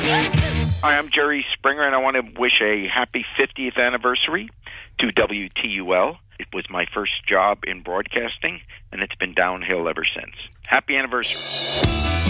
Hi, I'm Jerry Springer, and I want to wish a happy 50th anniversary to WTUL. It was my first job in broadcasting, and it's been downhill ever since. Happy anniversary.